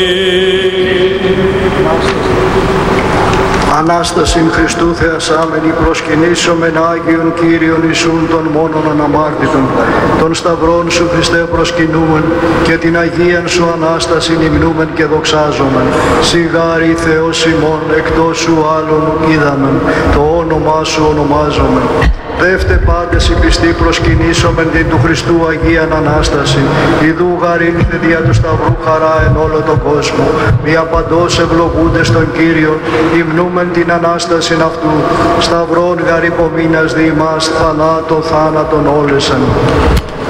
Ανάστασιν Χριστού θεασάμενοι προσκυνήσομεν Άγιον Κύριον Ιησούν των μόνον αναμάρτητων. Των σταυρών Σου Χριστέ προσκυνούμεν και την Αγίαν Σου Ανάστασιν υμνούμεν και δοξάζομεν. Σιγάρι Θεός ημών εκτός Σου άλλον είδαμεν, το όνομά Σου ονομάζομεν. Δεύτε πάντες οι πιστοί προσκυνήσομεν την του Χριστού Αγίαν Ανάσταση. Ιδού γαρήνθε δια του Σταυρού χαρά εν όλο τον κόσμο. Μη απαντός ευλογούνται στον Κύριον, υμνούμεν την Ανάστασιν αυτού. Σταυρών γαρυπομείνας δι' ημάς θανάτων θάνατον όλεσαν.